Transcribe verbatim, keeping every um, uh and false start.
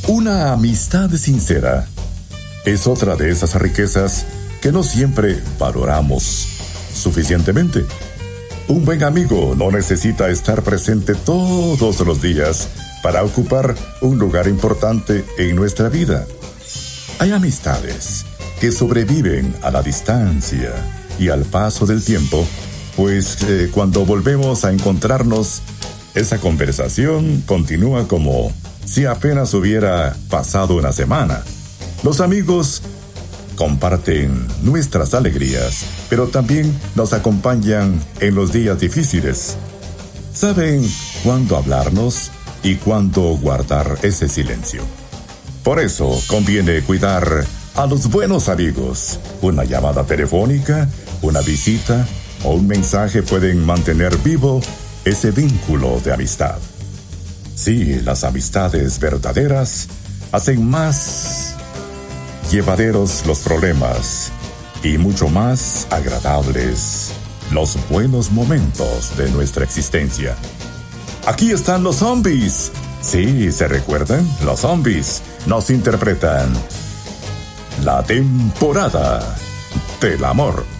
Una amistad sincera es otra de esas riquezas que no siempre valoramos suficientemente. Un buen amigo no necesita estar presente todos los días para ocupar un lugar importante en nuestra vida. Hay amistades que sobreviven a la distancia y al paso del tiempo, pues eh, cuando volvemos a encontrarnos, esa conversación continúa como si apenas hubiera pasado una semana. Los amigos comparten nuestras alegrías, pero también nos acompañan en los días difíciles. Saben cuándo hablarnos y cuándo guardar ese silencio. Por eso conviene cuidar a los buenos amigos. Una llamada telefónica, una visita o un mensaje pueden mantener vivo ese vínculo de amistad. Sí, las amistades verdaderas hacen más llevaderos los problemas y mucho más agradables los buenos momentos de nuestra existencia. Aquí están los zombies. Sí, ¿se recuerdan? Los zombies nos interpretan la temporada del amor.